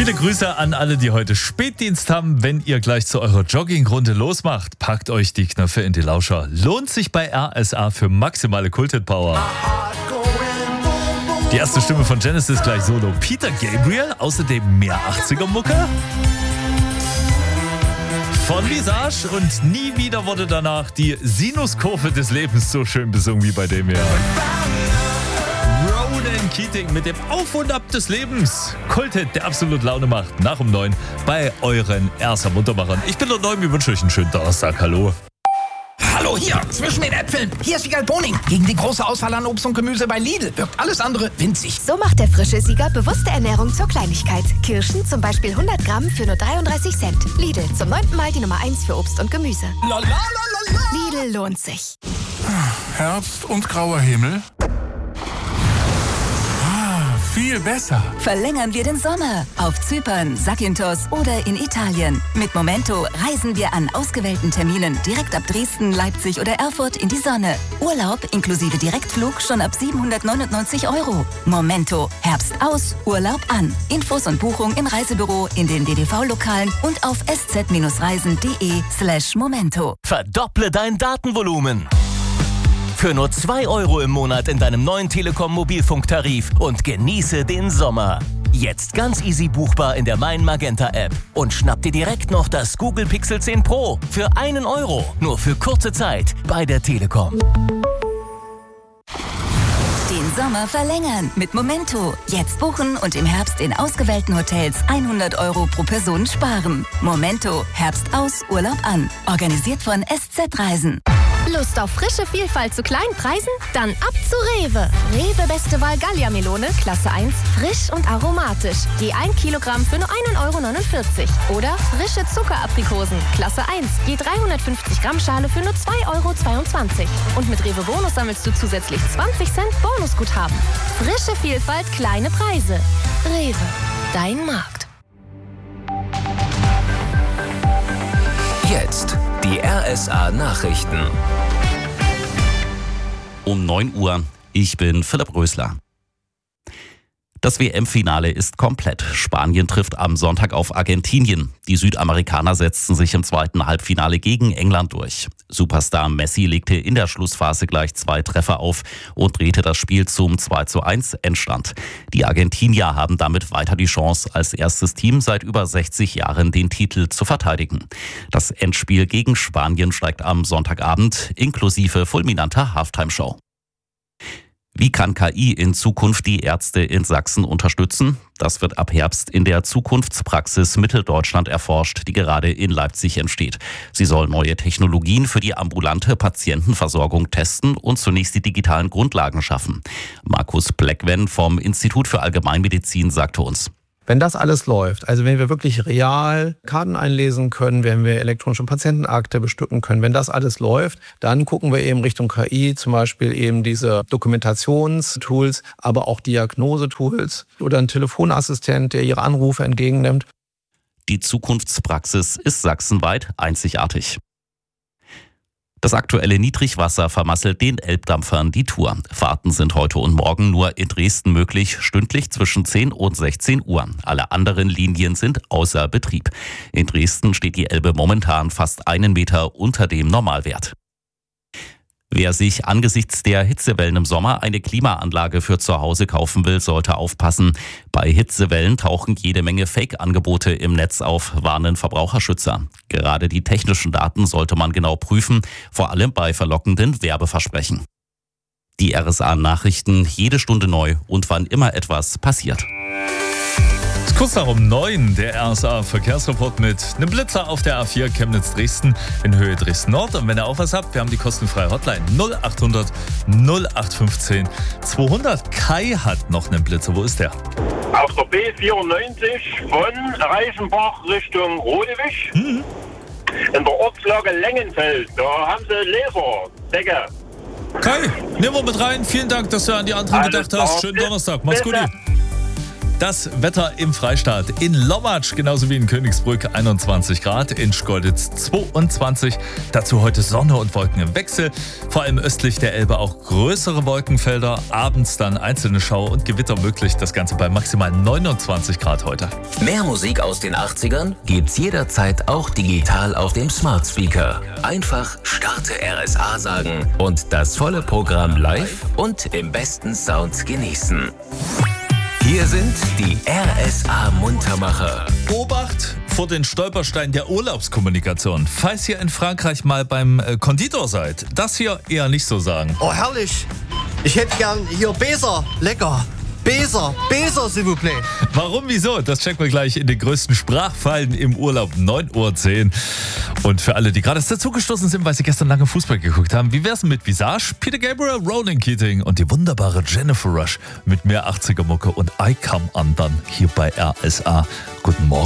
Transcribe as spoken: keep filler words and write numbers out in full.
Viele Grüße an alle, die heute Spätdienst haben. Wenn ihr gleich zu eurer Joggingrunde losmacht, packt euch die Knöpfe in die Lauscher. Lohnt sich bei R S A für maximale Kulthit-Power. Die erste Stimme von Genesis gleich solo. Peter Gabriel, außerdem mehr achtziger-Mucke. Von Visage und nie wieder wurde danach die Sinuskurve des Lebens so schön besungen wie bei dem hier. Ronan Keating mit dem Auf und Ab des Lebens. Kulthit, der absolut Laune macht. Nach um neun bei euren R S A-Muntermachern. Ich bin der Neum, ich wünsche euch einen schönen Donnerstag. Hallo. Hallo hier, zwischen den Äpfeln. Hier ist Siegal Boning. Gegen die große Auswahl an Obst und Gemüse bei Lidl wirkt alles andere winzig. So macht der frische Sieger bewusste Ernährung zur Kleinigkeit. Kirschen zum Beispiel hundert Gramm für nur dreiunddreißig Cent. Lidl, zum neunten Mal die Nummer eins für Obst und Gemüse. La, la, la, la, la. Lidl lohnt sich. Herbst und grauer Himmel. Viel besser. Verlängern wir den Sommer. Auf Zypern, Zakynthos oder in Italien. Mit Momento reisen wir an ausgewählten Terminen direkt ab Dresden, Leipzig oder Erfurt in die Sonne. Urlaub inklusive Direktflug schon ab siebenhundertneunundneunzig Euro. Momento. Herbst aus, Urlaub an. Infos und Buchung im Reisebüro, in den D D V-Lokalen und auf sz-reisen.de slash Momento. Verdopple dein Datenvolumen. Für nur zwei Euro im Monat in deinem neuen Telekom-Mobilfunktarif und genieße den Sommer. Jetzt ganz easy buchbar in der Mein Magenta App. Und schnapp dir direkt noch das Google Pixel zehn Pro für einen Euro. Nur für kurze Zeit bei der Telekom. Den Sommer verlängern mit Momento. Jetzt buchen und im Herbst in ausgewählten Hotels hundert Euro pro Person sparen. Momento. Herbst aus, Urlaub an. Organisiert von S Z Reisen. Lust auf frische Vielfalt zu kleinen Preisen? Dann ab zu Rewe. Rewe Beste Wahl Gallia-Melone, Klasse eins, frisch und aromatisch. Je ein Kilogramm für nur einen Euro neunundvierzig. Oder frische Zuckeraprikosen, Klasse eins, je dreihundertfünfzig Gramm Schale für nur zwei Euro zweiundzwanzig. Und mit Rewe Bonus sammelst du zusätzlich zwanzig Cent Bonusguthaben. Frische Vielfalt, kleine Preise. Rewe, dein Markt. Jetzt die R S A-Nachrichten. Um neun Uhr. Ich bin Philipp Rösler. Das W M-Finale ist komplett. Spanien trifft am Sonntag auf Argentinien. Die Südamerikaner setzten sich im zweiten Halbfinale gegen England durch. Superstar Messi legte in der Schlussphase gleich zwei Treffer auf und drehte das Spiel zum zwei zu eins Endstand. Die Argentinier haben damit weiter die Chance, als erstes Team seit über sechzig Jahren den Titel zu verteidigen. Das Endspiel gegen Spanien steigt am Sonntagabend inklusive fulminanter Halftime-Show. Wie kann K I in Zukunft die Ärzte in Sachsen unterstützen? Das wird ab Herbst in der Zukunftspraxis Mitteldeutschland erforscht, die gerade in Leipzig entsteht. Sie soll neue Technologien für die ambulante Patientenversorgung testen und zunächst die digitalen Grundlagen schaffen. Markus Bleckwen vom Institut für Allgemeinmedizin sagte uns: Wenn das alles läuft, also wenn wir wirklich real Karten einlesen können, wenn wir elektronische Patientenakte bestücken können, wenn das alles läuft, dann gucken wir eben Richtung K I, zum Beispiel eben diese Dokumentationstools, aber auch Diagnosetools oder ein Telefonassistent, der Ihre Anrufe entgegennimmt. Die Zukunftspraxis ist sachsenweit einzigartig. Das aktuelle Niedrigwasser vermasselt den Elbdampfern die Tour. Fahrten sind heute und morgen nur in Dresden möglich, stündlich zwischen zehn und sechzehn Uhr. Alle anderen Linien sind außer Betrieb. In Dresden steht die Elbe momentan fast einen Meter unter dem Normalwert. Wer sich angesichts der Hitzewellen im Sommer eine Klimaanlage für zu Hause kaufen will, sollte aufpassen. Bei Hitzewellen tauchen jede Menge Fake-Angebote im Netz auf, warnen Verbraucherschützer. Gerade die technischen Daten sollte man genau prüfen, vor allem bei verlockenden Werbeversprechen. Die R S A-Nachrichten jede Stunde neu und wann immer etwas passiert. Es ist kurz nach um neun, der R S A-Verkehrsreport mit einem Blitzer auf der A vier Chemnitz-Dresden in Höhe Dresden-Nord. Und wenn ihr auch was habt, wir haben die kostenfreie Hotline null achthundert null acht fünfzehn zweihundert. Kai hat noch einen Blitzer. Wo ist der? Auf der B vierundneunzig von Reichenbach Richtung Rodewisch. Mhm. In der Ortslage Lengenfeld. Da haben sie Laserdecke. Kai, nehmen wir mit rein. Vielen Dank, dass du an die anderen Alles gedacht hast. klar. Schönen Donnerstag. Mach's gut. Das Wetter im Freistaat. In Lommatsch, genauso wie in Königsbrück, einundzwanzig Grad. In Schkeuditz zweiundzwanzig. Dazu heute Sonne und Wolken im Wechsel. Vor allem östlich der Elbe auch größere Wolkenfelder. Abends dann einzelne Schauer und Gewitter möglich. Das Ganze bei maximal neunundzwanzig Grad heute. Mehr Musik aus den achtzigern gibt's jederzeit auch digital auf dem Smart Speaker. Einfach Starte R S A sagen und das volle Programm live und im besten Sound genießen. Hier sind die R S A Muntermacher. Obacht vor den Stolpersteinen der Urlaubskommunikation. Falls ihr in Frankreich mal beim äh, Konditor seid, das hier eher nicht so sagen. Oh, herrlich. Ich hätte gern hier Beser. Lecker. Beser, Beser, s'il vous plaît. Warum, wieso? Das checken wir gleich in den größten Sprachfallen im Urlaub, neun Uhr zehn. Und für alle, die gerade dazugestoßen sind, weil sie gestern lange Fußball geguckt haben, wie wär's denn mit Visage, Peter Gabriel, Ronan Keating und die wunderbare Jennifer Rush mit mehr achtziger Mucke und I Come Undone hier bei R S A. Guten Morgen.